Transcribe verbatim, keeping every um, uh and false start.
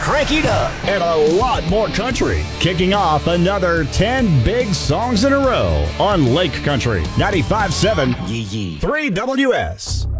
cranky up, and a lot more country. Kicking off another ten big songs in a row on Lake Country ninety-five point seven yee yee. three W S.